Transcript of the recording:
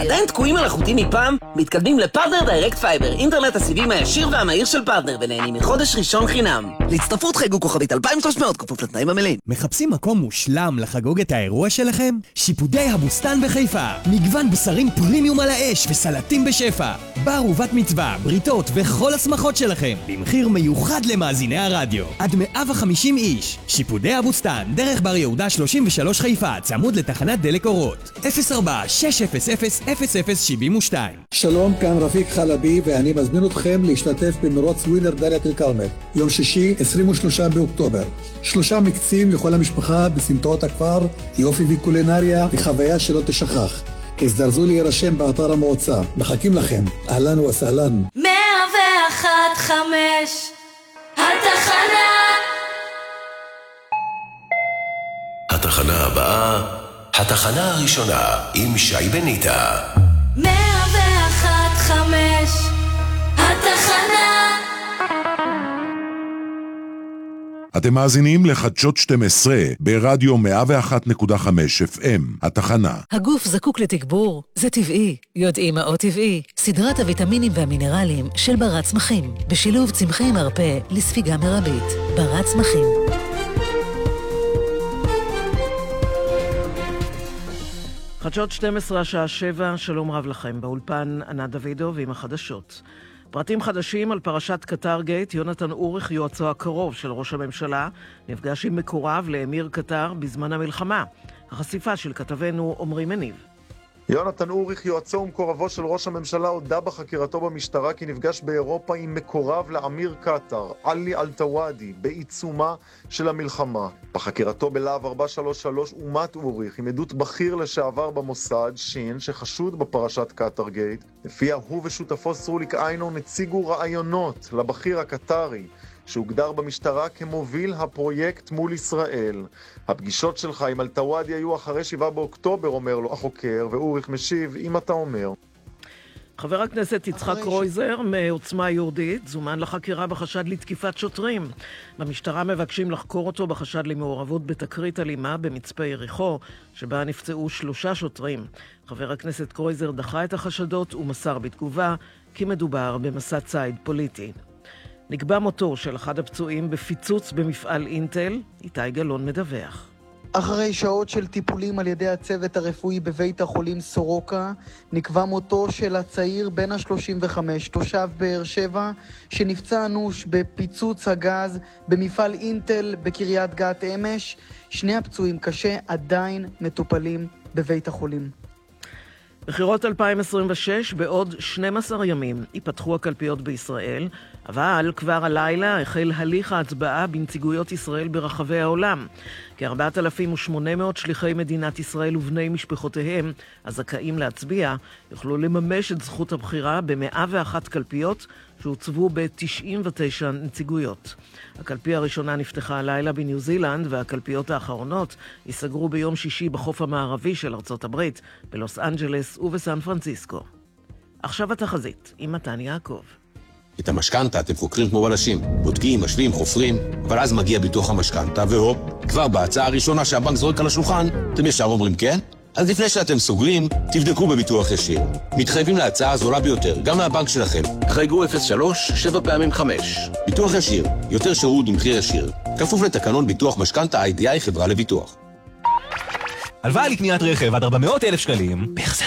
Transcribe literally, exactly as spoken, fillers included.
עדיין תקועים על החוטים מפעם? מתקדמים לפרטנר דיירקט פייבר, אינטרנט הסיבים הישיר והמהיר של פרטנר, ונהנים מחודש ראשון חינם. להצטרפות חייגו כוכבית אלפיים ושלוש מאות כפוף לתנאים המלאים. מחפשים מקום מושלם לחגוג את האירוע שלכם? שיפודי הבוסתן בחיפה. מגוון בשרים פרימיום על האש וסלטים בשפע. בר ובת מצווה, בריתות וכל השמחות שלכם. במחיר מיוחד למאזיני הרדיו. עד מאה וחמישים איש. שיפודי הבוסתן, דרך בר יהודה שלושים ושלוש חיפה, צמוד לתחנת דלק אורות. אפס ארבע שש אפס אפס אפס אפס שבעים ושתיים. שלום, כאן רפיק חלבי, ואני מזמין אתכם להשתתף במרוץ ווינר דאלית אל-כרמל. יום שישי, עשרים ושלושה באוקטובר. שלושה מקצים לכל המשפחה בסמטאות הכפר, יופי וקולינריה וחוויה שלא תשכח. הזדרזו להירשם באתר המועצה. מחכים לכם. אהלן וסהלן. מאה ואחת חמש התחנה. התחנה הבאה, התחנה הראשונה עם שי בניטה. מאה ואחת חמש התחנה. אתם מאזינים לחדשות שתים עשרה ברדיו מאה ואחת נקודה חמש אף אם, התחנה. הגוף זקוק לתגבור, זה טבעי. יודעים מהו טבעי? סדרת הוויטמינים והמינרלים של ברת צמחים, בשילוב צמחי מרפא לספיגה מרבית. ברת צמחים. חדשות שתים עשרה השעה שבע, שלום רב לכם. באולפן ענת דוידוב עם החדשות. פרטים חדשים על פרשת קטר גייט. יונתן אוריך, יועצו הקרוב של ראש הממשלה, נפגש עם מקורב לאמיר קטר בזמן המלחמה. החשיפה של כתבנו עומרי מניב. יונתן אוריך, יועצו ומקורבו של ראש הממשלה, הודע בחקירתו במשטרה כי נפגש באירופה עם מקורב לאמיר קטר, עלי אל-תוואדי, בעיצומה של המלחמה. בחקירתו בלהב ארבע שלוש שלוש אומת אוריך עם עדות בכיר לשעבר במוסד, שין, שחשוד בפרשת קטר גייט. לפיה הוא ושותפו סרוליק איינון הציגו רעיונות לבכיר הקטרי, שהוגדר במשטרה כמוביל הפרויקט מול ישראל. הפגישות שלך עם אל-תוואדי היו אחרי שבעה באוקטובר, אומר לו החוקר, ואוריך משיב, אם אתה אומר. חבר הכנסת יצחק קרויזר מעוצמה יהודית זומן לחקירה בחשד לתקיפת שוטרים. במשטרה מבקשים לחקור אותו בחשד למעורבות בתקרית אלימה במצפה יריחו, שבה נפצעו שלושה שוטרים. חבר הכנסת קרויזר דחה את החשדות ומסר בתגובה כי מדובר במסע ציד פוליטי. נקבע מותו של אחד הפצועים בפיצוץ במפעל אינטל. איתי גלון מדווח. אחרי שעות של טיפולים על ידי הצוות הרפואי בבית החולים סורוקה, נקבע מותו של הצעיר בן ה-שלושים וחמש, תושב באר שבע, שנפצע אנוש בפיצוץ הגז במפעל אינטל בקריית גת אמש. שני הפצועים קשה עדיין מטופלים בבית החולים. בחירות אלפיים עשרים ושש, בעוד שנים עשר ימים ייפתחו הקלפיות בישראל, אבל כבר הלילה החל הליך ההצבעה בנציגויות ישראל ברחבי העולם. כ-ארבעת אלפים ושמונה מאות שליחי מדינת ישראל ובני משפחותיהם, הזכאים להצביע, יוכלו לממש את זכות הבחירה ב-מאה ואחת קלפיות שהוצבו ב-תשעים ותשע נציגויות. הקלפיה הראשונה נפתחה הלילה בניו זילנד, והקלפיות האחרונות ייסגרו ביום שישי בחוף המערבי של ארצות הברית, בלוס אנג'לס ובסן פרנסיסקו. עכשיו התחזית עם מתן יעקב. את המשכנתה אתם חוקרים כמו בלשים, בודקים, משווים, חופרים, אבל אז מגיע ביטוח המשכנתה, והופ, כבר בהצעה הראשונה שהבנק זורק על השולחן, אתם ישר אומרים כן? אז לפני שאתם סוגרים, תבדקו בביטוח ישיר. מתחייבים להצעה הזולה ביותר, גם מהבנק שלכם. חייגו אפס שלוש שבע פעמים חמש. ביטוח ישיר, יותר שירות במחיר ישיר. כפוף לתקנון ביטוח משכנתה איי די איי חברה לביטוח. הלוואה לקניית רכב עד ארבע מאות אלף שקלים, בהחזר